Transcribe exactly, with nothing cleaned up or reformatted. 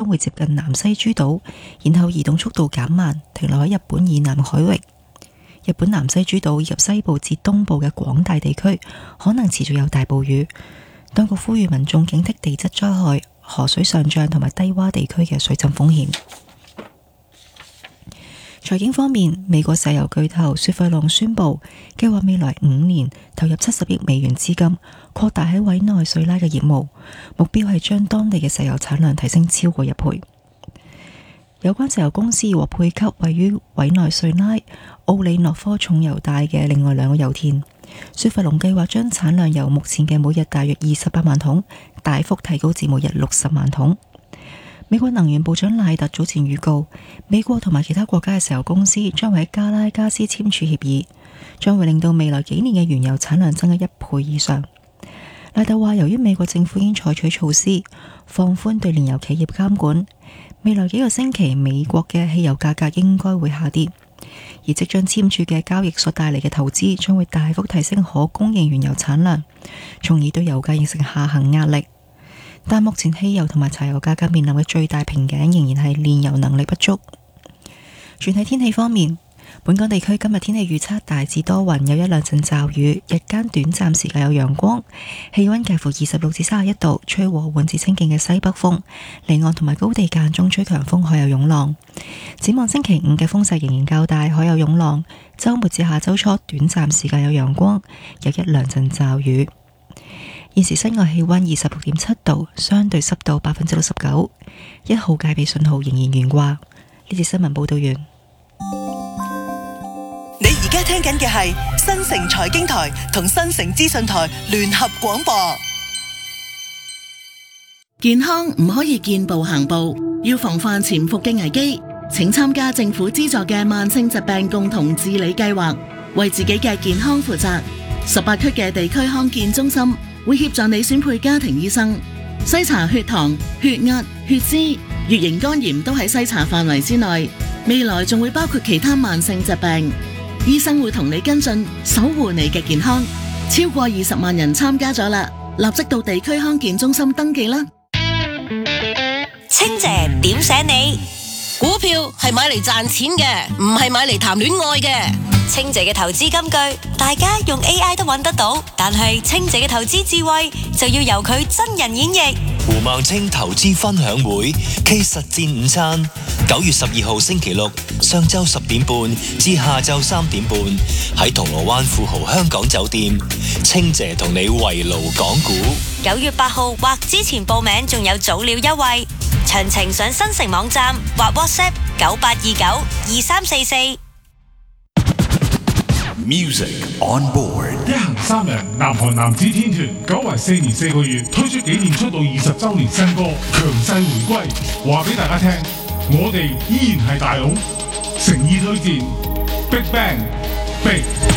將會接近南西諸島，然後移動速度減慢，停留喺日本以南海域。日本南西諸島以及西部至東部嘅廣大地區可能持續有大暴雨。當局呼籲民眾警惕地質災害、河水上漲同埋低洼地區嘅水浸風險。財經方面，美國石油巨頭雪佛龍宣布，計劃未來五年投入七十億美元資金，擴大喺委內瑞拉嘅業務，目標係將當地嘅石油產量提升超過一倍。有關石油公司獲配給位於委內瑞拉奧里諾科重油帶嘅另外兩個油田。雪佛龍計劃將產量由目前嘅每日大約二十八萬桶，大幅提高至每日六十萬桶。美國能源部長賴特早前預告，美國同埋其他國家嘅石油公司將會喺加拉加斯簽署協議，將會令到未來幾年嘅原油產量增加一倍以上。賴特話，由於美國政府已經採取措施放寬對煉油企業監管，未來幾個星期美國嘅汽油價格應該會下跌，而即將簽署嘅交易所帶嚟嘅投資將會大幅提升可供應原油產量，從而對油價形成下行壓力。但目前汽油同埋柴油價格面臨嘅最大瓶頸仍然係煉油能力不足。全體天氣方面，本港地區今日天氣預測大致多雲，有一兩陣驟雨，日間短暫時間有陽光，氣溫介乎二十六至三十一度，吹和緩至清勁嘅西北風，離岸同埋高地間中吹強風，海有湧浪。展望星期五嘅風勢仍然較大，海有湧浪。周末至下周初短暫時間有陽光，有一兩陣驟雨。現時室外氣溫二十六點七度，相對濕度百分之六十九，一號戒備信號仍然懸掛。呢節新聞報道完。 你而家聽緊嘅係新城財經台同新城資訊台聯合廣播。 健康唔可以見步行步，要防範潛伏嘅危機，請參加政府資助嘅慢性疾病共同治理計劃，為自己嘅健康負責。十八區嘅地區康健中心會協助你選配家庭醫生，篩查血糖、血壓、血脂、乙型肝炎都喺篩查範圍之內。未來仲會包括其他慢性疾病，醫生會同你跟進，守護你嘅健康。超過二十萬人參加咗啦，立即到地區康健中心登記啦。 清姐點醒你？ 股票係買嚟賺錢嘅，唔係買嚟談戀愛嘅。 清姐嘅投資金句，大家用 A I 都揾得到，但係清姐嘅投資智慧就要由佢真人演繹。 胡孟青投資分享會暨實戰午餐，九月十二號星期六上晝十點半至下晝三點半喺銅鑼灣富豪香港酒店，清姐同你圍爐講股。 九月八號或之前報名仲有早鳥優惠，詳情上新城網站或 WhatsApp 九八二九二三四四。 Music on board。 一行三人南韓男子天團久違四年四個月推出紀念出道二十週年新歌強勢回歸，話俾大家聽，我哋依然係大佬，誠意推薦 Big Bang Big。